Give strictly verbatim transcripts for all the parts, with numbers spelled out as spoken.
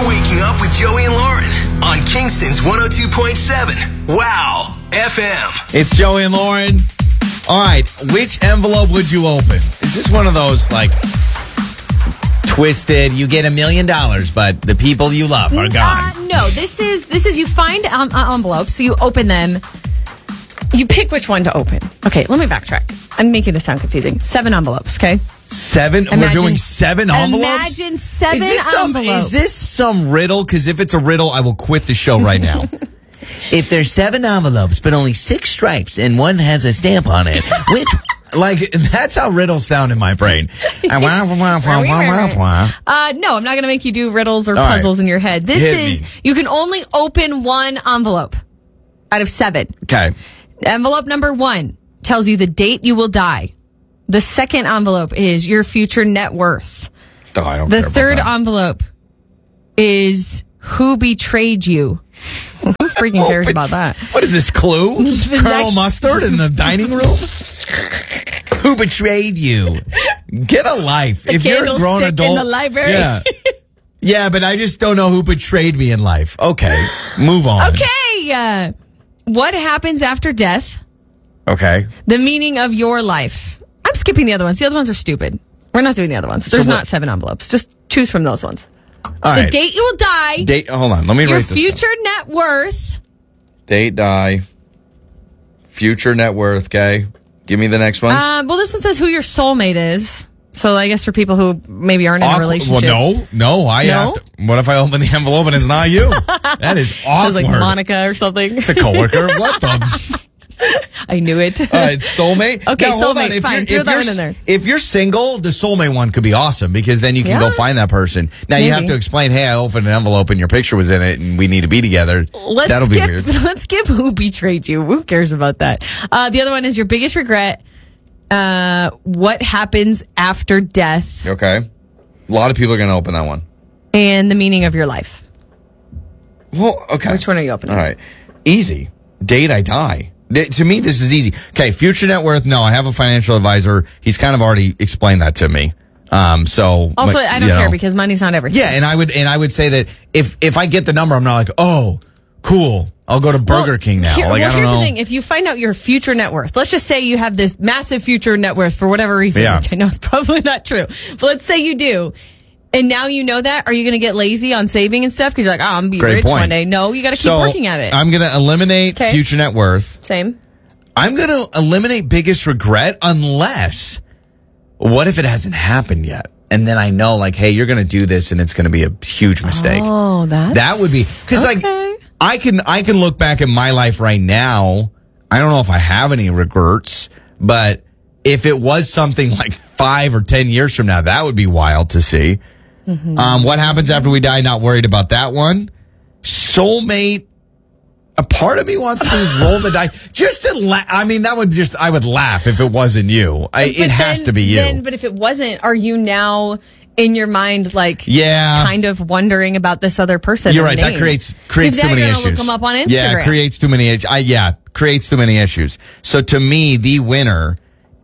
You're waking up with Joey and Lauren on Kingston's one oh two point seven. Wow, F M. It's Joey and Lauren. All right, which envelope would you open? Is this one of those, like, twisted, you get a million dollars, but the people you love are gone? Uh, no, this is, this is you find um, uh, envelopes, so you open them. You pick which one to open. Okay, let me backtrack. I'm making this sound confusing. Seven envelopes, okay? Seven? Imagine, We're doing seven envelopes? Imagine seven is this some, envelopes. Is this some riddle? Because if it's a riddle, I will quit the show right now. If there's seven envelopes, but only six stripes, and one has a stamp on it, which... Like, that's how riddles sound in my brain. uh, no, I'm not going to make you do riddles or All puzzles right. in your head. This Hit is, me. you can only open one envelope out of seven. Okay. Envelope number one tells you the date you will die. The second envelope is your future net worth. Oh, I don't The care about third that. envelope is who betrayed you. Who freaking cares Oh, about that? What is this, Clue? Colonel next- Mustard in the dining room? Who betrayed you? Get a life. If you're a grown candlestick adult. in the library. Yeah. Yeah, but I just don't know who betrayed me in life. Okay. Move on. Okay. Uh, what happens after death? Okay. The meaning of your life. I'm skipping the other ones. The other ones are stupid. We're not doing the other ones. There's So what- not seven envelopes. Just choose from those ones. All The right. date you will die. Date. Hold on. Let me your write this future down. net worth. Date, die. Future net worth, okay? Give me the next ones. Um, well, this one says who your soulmate is. So I guess for people who maybe aren't in a Awkward- relationship. Well, no. No, I No? have to. What if I open the envelope and it's not you? That is Sounds awkward. like Monica or something. It's a coworker. What the... I knew it. All right, soulmate. Okay, Now, hold soulmate, on. If fine. you're- Throw if that you're- one in there. If you're single, the soulmate one could be awesome because then you can Yeah. go find that person. Now you have Maybe. to explain, hey, I opened an envelope and your picture was in it and we need to be together. Let's That'll skip, be weird. Let's skip who betrayed you. Who cares about that? Uh, the other one is your biggest regret. Uh, what happens after death Okay. A lot of people are going to open that one. and the meaning of your life. Well, okay. Which one are you opening? All right. Easy. Date, I die. Th- To me, this is easy. Okay, future net worth. No, I have a financial advisor. He's kind of already explained that to me. Um, so Also, but, I don't you care know. because money's not everything. Yeah, and I would and I would say that if if I get the number, I'm not like, oh, cool. I'll go to Burger Well, King now. Here, like well, I don't here's know. the thing: if you find out your future net worth, let's just say you have this massive future net worth for whatever reason, Yeah. which I know is probably not true. But let's say you do, and now you know that. Are you going to get lazy on saving and stuff because you're like, oh, I'm gonna be Great rich point. one day? No, you got to keep So, working at it. I'm going to eliminate Okay. future net worth. Same. I'm going to eliminate biggest regret unless, what if it hasn't happened yet? And then I know, like, hey, you're going to do this and it's going to be a huge mistake. Oh, that's That would be, because okay. like, I can, I can look back at my life right now. I don't know if I have any regrets, but if it was something like five or ten years from now, that would be wild to see. Mm-hmm. Um, what happens after we die? Not worried about that one. Soulmate. A part of me wants to just roll the dice. Just to la- I mean, that would just, I would laugh if it wasn't you. I, But it has then- to be you. Then, but if it wasn't, are you now in your mind like Yeah. kind of wondering about this other person? You're and right. That name? creates creates 'Cause too now many you're issues. gonna look them up on Instagram. Yeah, creates too many. is- I yeah, creates too many issues. So to me, the winner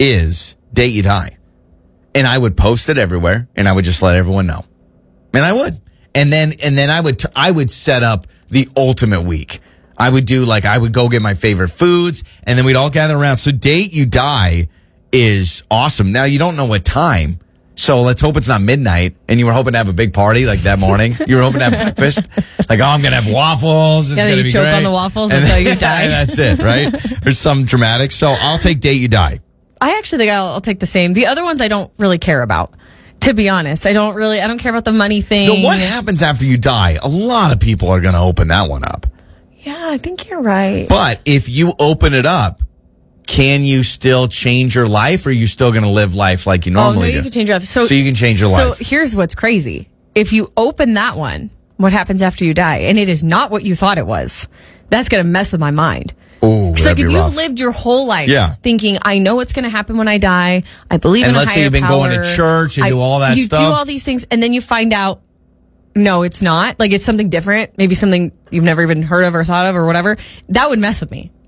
is date you die, and I would post it everywhere, and I would just let everyone know, and I would, and then and then I would t- I would set up the ultimate week. I would do like I would go get my favorite foods, and then we'd all gather around. So date you die is awesome. Now you don't know what time. So let's hope it's not midnight and you were hoping to have a big party like that morning. You were hoping to have breakfast. Like, oh, I'm going to have waffles. It's Yeah, going to you be choke great. on the waffles, And that's how then- you die. That's it, right? Or some dramatic. So I'll take date you die. I actually think I'll, I'll take the same. The other ones I don't really care about. To be honest, I don't really. I don't care about the money thing. Now, what happens after you die? A lot of people are going to open that one up. Yeah, I think you're right. But if you open it up, can you still change your life, or are you still going to live life like you Oh, no, normally you do? can change your life. So, So you can change your so life. here's what's crazy. If you open that one, what happens after you die? And it is not what you thought it was. That's going to mess with my mind. Ooh, Because that'd like if be you've rough. lived your whole life Yeah. thinking, I know what's going to happen when I die. I believe And in a let's say higher you've been power. going to church and I- do all that you stuff. do all these things, and then you find out, no, it's not. Like it's something different. Maybe something you've never even heard of or thought of or whatever. That would mess with me.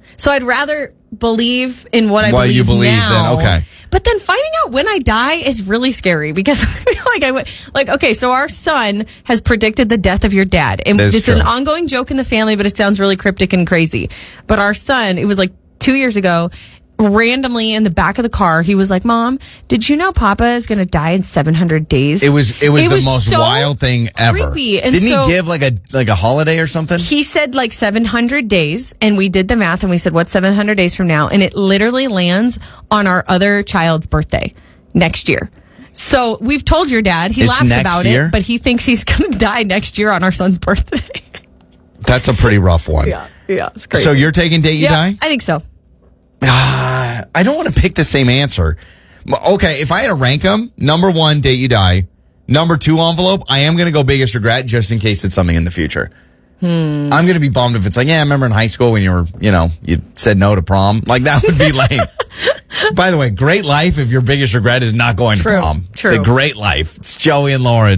So I'd rather believe in what I What believe you believe now. then, okay. But then finding out when I die is really scary because I feel like I would, like, okay, so our son has predicted the death of your dad. And That's it's true. an ongoing joke in the family, but it sounds really cryptic and crazy. But our son, it was like two years ago, randomly in the back of the car, he was like, Mom, did you know Papa is going to die in seven hundred days? It was it was It the was most so wild thing ever. creepy. And Didn't so- he give like a like a holiday or something? He said like seven hundred days, and we did the math, and we said, what's seven hundred days from now? And it literally lands on our other child's birthday next year. So we've told your dad, he It's laughs next about year? it, but he thinks he's going to die next year on our son's birthday. That's a pretty rough one. yeah, yeah, it's crazy. So you're taking date you yeah, die? I think so. Ah, I don't want to pick the same answer. Okay, if I had to rank them, number one, date you die. Number two, envelope. I am going to go biggest regret just in case it's something in the future. Hmm. I'm going to be bummed if it's like, yeah, I remember in high school when you were, you know, you said no to prom. Like that would be lame. By the way, great life if your biggest regret is not going True, to prom. true. The great life. It's Joey and Lauren.